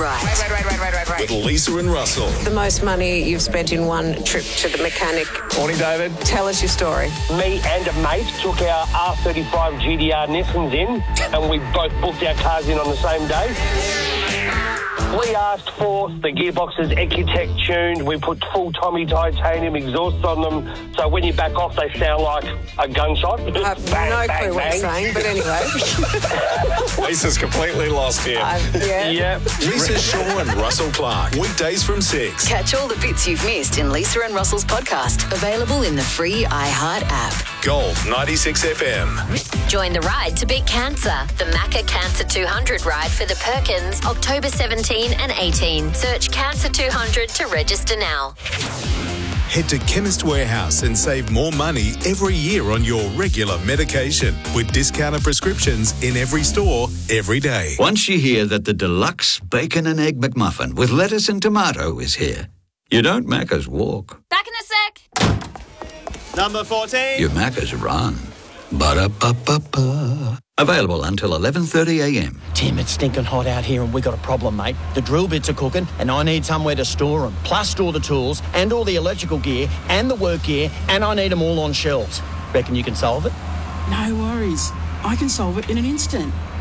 Right. With Lisa and Russell. The most money you've spent in one trip to the mechanic. Morning, David. Tell us your story. Me and a mate took our R35 GDR Nissans in, and we both booked our cars in on the same day. We asked for the gearboxes Ecutech tuned. We put full Tommy titanium exhausts on them, so when you back off, they sound like a gunshot. I have Bang, no bang, clue what bang. you're saying, but anyway. Lisa's completely lost here. Yeah. Yep. Lisa Shaw and Russell Clark. Weekdays from 6. Catch all the bits you've missed in Lisa and Russell's podcast. Available in the free iHeart app. Gold 96 FM. Join the ride to beat cancer. The Macca Cancer 200 ride for the Perkins, October 17 and 18. Search Cancer 200 to register now. Head to Chemist Warehouse and save more money every year on your regular medication with discounted prescriptions in every store, every day. Once you hear that the deluxe bacon and egg McMuffin with lettuce and tomato is here, you don't Macca's walk. Back in a sec. Number 14. You Macca's run. Ba-da-ba-ba-ba. Available until 11:30am. Tim, it's stinking hot out here and we got a problem, mate. The drill bits are cooking and I need somewhere to store them. Plus store the tools and all the electrical gear and the work gear, and I need them all on shelves. Reckon you can solve it? No worries. I can solve it in an instant.